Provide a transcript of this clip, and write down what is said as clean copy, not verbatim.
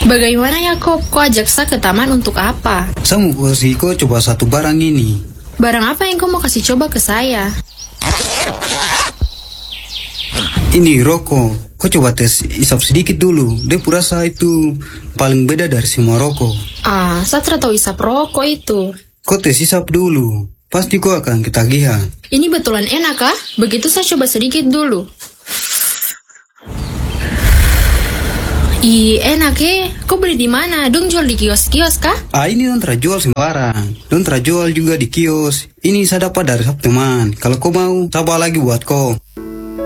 Bagaimana ya kok ajak saya ke taman untuk apa? Saya mau kasih kau coba satu barang ini. Barang apa yang kau mau kasih coba ke saya? Ini rokok. Kau coba tes isap sedikit dulu. Dia rasa itu paling beda dari semua rokok. Saya tidak tahu isap rokok itu. Kau tes isap dulu. Pasti kau akan ketagihan. Ini betulan enak kah? Begitu saya coba sedikit dulu. Ih, enak Kau beli di mana? Dong jual di kios-kios kah? Ini don't jual sembarang. Don't jual juga di kios. Ini saya dapat dari satu teman. Kalau kau mau, saya bawa lagi buat kau.